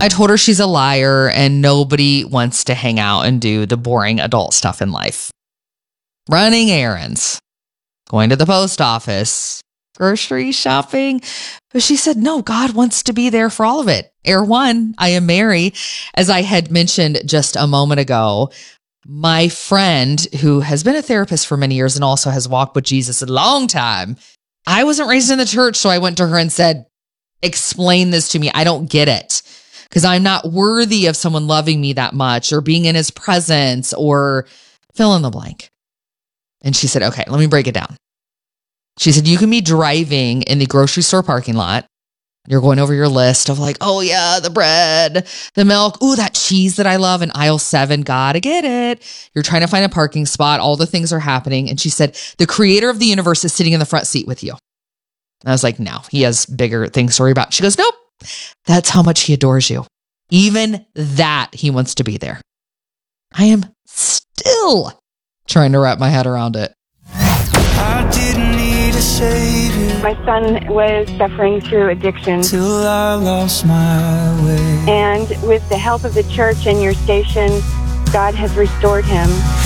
I told her she's a liar and nobody wants to hang out and do the boring adult stuff in life. Running errands, going to the post office, grocery shopping. But she said, no, God wants to be there for all of it. Air one, I am Mary. As I had mentioned just a moment ago, my friend who has been a therapist for many years and also has walked with Jesus a long time, I wasn't raised in the church, so I went to her and said, explain this to me. I don't get it because I'm not worthy of someone loving me that much or being in his presence or fill in the blank. And she said, okay, let me break it down. She said, you can be driving in the grocery store parking lot. You're going over your list of like, oh yeah, the bread, the milk. Ooh, that cheese that I love in aisle 7. Gotta get it. You're trying to find a parking spot. All the things are happening. And she said, the creator of the universe is sitting in the front seat with you. And I was like, no, he has bigger things to worry about. She goes, nope, that's how much he adores you. Even that he wants to be there. I am still trying to wrap my head around it. I didn't need a savior. My son was suffering through addiction. Till I lost my way. And with the help of the church and your station, God has restored him.